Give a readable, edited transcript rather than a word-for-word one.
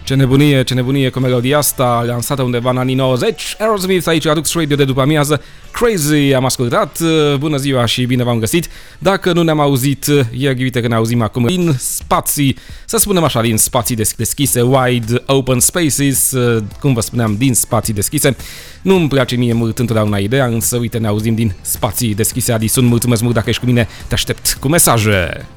Ce nebunie cu melodia asta, lansată undeva în anii 90. Aerosmith aici, Adux Radio de după amiază. Crazy am ascultat. Bună ziua și bine v-am găsit. Dacă nu ne-am auzit ieri, uite că ne auzim acum din spații, să spunem așa, din spații deschise, wide open spaces, cum vă spuneam, din spații deschise. Nu-mi place mie mult întotdeauna ideea, însă uite, ne auzim din spații deschise. Adison, mulțumesc mult dacă ești cu mine, te aștept cu mesaje.